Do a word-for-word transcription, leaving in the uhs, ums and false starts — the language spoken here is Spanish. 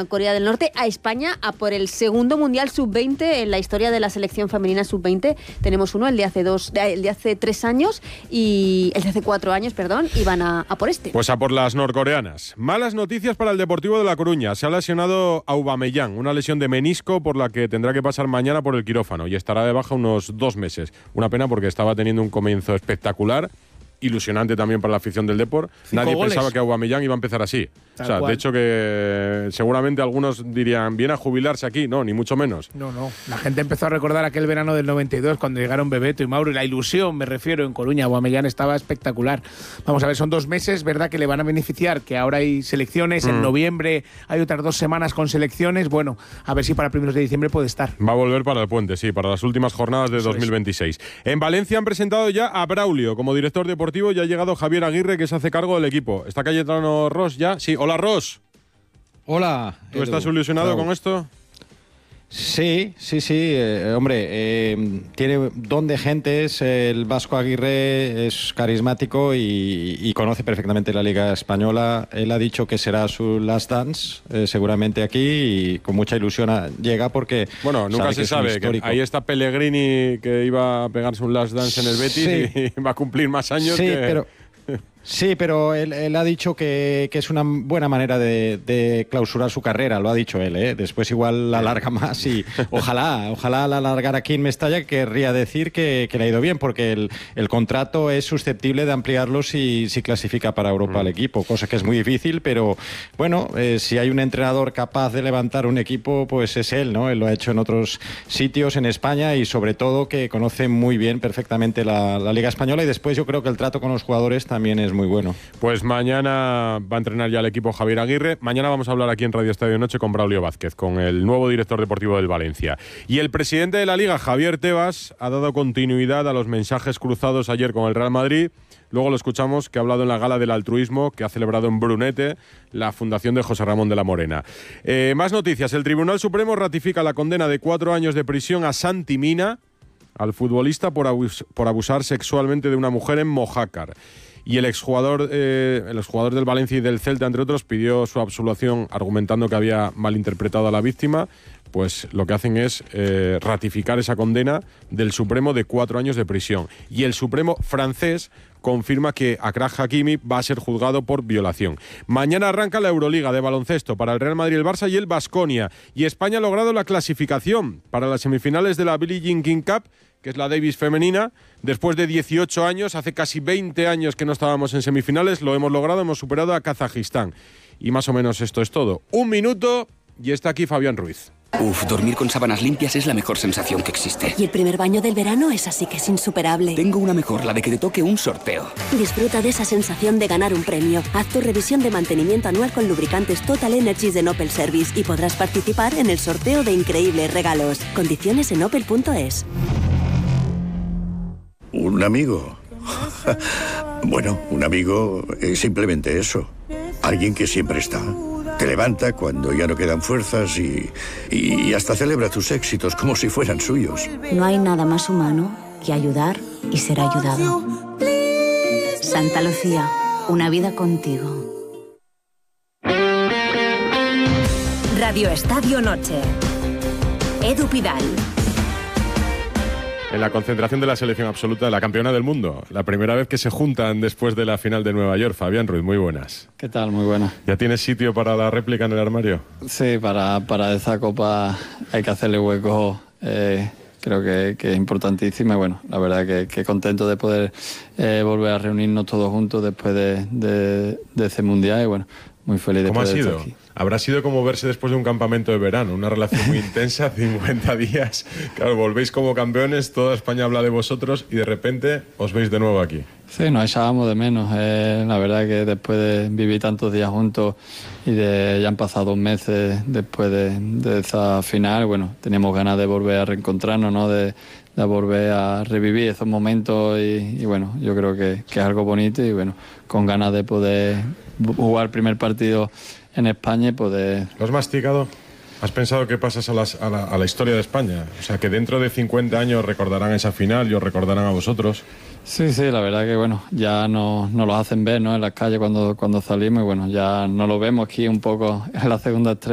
a Corea del Norte, a España, a por el segundo Mundial sub veinte en la historia de la selección femenina sub veinte. Tenemos uno, el de hace dos, el de hace tres años y el de hace cuatro años, perdón, y van a, a por este. Pues a por las norcoreanas. Malas noticias para el Deportivo de La Coruña. Se ha lesionado Aubameyang, una lesión de menisco por la que tendrá que pasar mañana por el quirófano y estará de baja unos dos meses. Una pena porque estaba teniendo un comienzo espectacular, ilusionante también para la afición del Depor. Nadie goles. pensaba que Aubameyang iba a empezar así. Tal o sea, cual. De hecho que seguramente algunos dirían, ¿viene a jubilarse aquí? No, ni mucho menos. No, no. La gente empezó a recordar aquel verano del noventa y dos cuando llegaron Bebeto y Mauro, y la ilusión, me refiero, en Coruña. Aubameyang estaba espectacular. Vamos a ver, son dos meses, ¿verdad?, que le van a beneficiar, que ahora hay selecciones, mm. en noviembre hay otras dos semanas con selecciones. Bueno, a ver si para primeros de diciembre puede estar. Va a volver para el puente, sí, para las últimas jornadas de Eso dos mil veintiséis. Es. En Valencia han presentado ya a Braulio como director deportivo. Ya ha llegado Javier Aguirre, que se hace cargo del equipo. ¿Está Cayetano Ross ya? Sí. Hola, Ross. Hola. ¿Tú Edu, estás ilusionado Bravo. con esto? Sí, sí, sí. Eh, hombre, eh, tiene don de gentes. El Vasco Aguirre es carismático y, y conoce perfectamente la Liga Española. Él ha dicho que será su last dance, eh, seguramente aquí, y con mucha ilusión a, llega porque... Bueno, nunca sabe se que sabe. Que ahí está Pellegrini, que iba a pegarse un last dance en el Betis, sí. y va a cumplir más años sí, que... pero... Sí, pero él, él ha dicho que, que es una buena manera de, de clausurar su carrera, lo ha dicho él, ¿eh? Después igual la alarga más y ojalá, ojalá la alargar aquí en Mestalla, querría decir que, que le ha ido bien, porque el, el contrato es susceptible de ampliarlo si, si clasifica para Europa al equipo, cosa que es muy difícil, pero bueno, eh, si hay un entrenador capaz de levantar un equipo, pues es él, ¿no? Él lo ha hecho en otros sitios en España y sobre todo que conoce muy bien, perfectamente la, la Liga Española, y después yo creo que el trato con los jugadores también es muy bueno. Pues mañana va a entrenar ya el equipo Javier Aguirre. Mañana vamos a hablar aquí en Radio Estadio Noche con Braulio Vázquez, con el nuevo director deportivo del Valencia. Y el presidente de la Liga, Javier Tebas, ha dado continuidad a los mensajes cruzados ayer con el Real Madrid. Luego lo escuchamos, que ha hablado en la Gala del Altruismo que ha celebrado en Brunete la Fundación de José Ramón de la Morena. Eh, más noticias. El Tribunal Supremo ratifica la condena de cuatro años de prisión a Santi Mina, al futbolista, por, abus- por abusar sexualmente de una mujer en Mojácar. Y el exjugador, eh, el exjugador del Valencia y del Celta, entre otros, pidió su absolución argumentando que había malinterpretado a la víctima. Pues lo que hacen es eh, ratificar esa condena del Supremo de cuatro años de prisión. Y el Supremo francés confirma que Achraf Hakimi va a ser juzgado por violación. Mañana arranca la Euroliga de baloncesto para el Real Madrid, el Barça y el Baskonia. Y España ha logrado la clasificación para las semifinales de la Billie Jean King Cup, que es la Davis femenina. Después de dieciocho años, hace casi veinte años que no estábamos en semifinales, lo hemos logrado, hemos superado a Kazajistán. Y más o menos esto es todo. Un minuto y está aquí Fabián Ruiz. Uf, dormir con sábanas limpias es la mejor sensación que existe. Y el primer baño del verano es así que es insuperable. Tengo una mejor, la de que te toque un sorteo. Disfruta de esa sensación de ganar un premio. Haz tu revisión de mantenimiento anual con lubricantes Total Energies de Opel Service y podrás participar en el sorteo de increíbles regalos. Condiciones en opel punto es. ¿Un amigo? Bueno, un amigo es simplemente eso. Alguien que siempre está. Te levanta cuando ya no quedan fuerzas y, y hasta celebra tus éxitos como si fueran suyos. No hay nada más humano que ayudar y ser ayudado. Santa Lucía, una vida contigo. Radio Estadio Noche. Edu Pidal. En la concentración de la selección absoluta de la campeona del mundo. La primera vez que se juntan después de la final de Nueva York. Fabián Ruiz, muy buenas. ¿Qué tal? Muy buenas. ¿Ya tienes sitio para la réplica en el armario? Sí, para, para esa copa hay que hacerle hueco. Eh, creo que, que es importantísima. Y bueno, la verdad que, que contento de poder eh, volver a reunirnos todos juntos después de, de, de ese mundial. Y bueno, muy feliz de poder estar aquí. ¿Cómo ha sido? Habrá sido como verse después de un campamento de verano, una relación muy intensa, cincuenta días. Claro, volvéis como campeones, toda España habla de vosotros y de repente os veis de nuevo aquí. Sí, nos echábamos de menos. Eh, la verdad que después de vivir tantos días juntos y de ya han pasado dos meses después de, de esa final, bueno, teníamos ganas de volver a reencontrarnos, ¿no? De, de volver a revivir esos momentos y, y bueno, yo creo que, que es algo bonito y bueno, con ganas de poder jugar el primer partido en España y poder... ¿Lo has masticado? ¿Has pensado que pasas a, las, a, la, a la historia de España? O sea, que dentro de cincuenta años recordarán esa final y os recordarán a vosotros. Sí, sí, la verdad que bueno, ya nos no lo hacen ver, ¿no? En las calles cuando, cuando salimos y bueno, ya no lo vemos aquí un poco en la segunda estrella.